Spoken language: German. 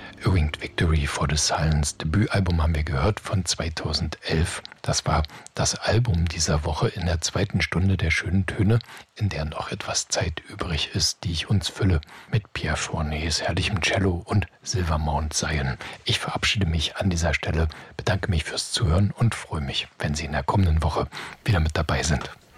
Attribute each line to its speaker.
Speaker 1: A Winged Victory for the Silence. Debütalbum haben wir gehört von 2011. Das war das Album dieser Woche in der zweiten Stunde der schönen Töne, in der noch etwas Zeit übrig ist, die ich uns fülle mit Pierre Fourniers herrlichem Cello und Silvermount Zion. Ich verabschiede mich an dieser Stelle, bedanke mich fürs Zuhören und freue mich, wenn Sie in der kommenden Woche wieder mit dabei sind.